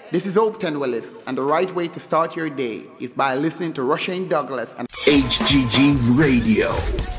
This is Oakton Willis, and the right way to start your day is by listening to Rushane Douglas and HGG Radio.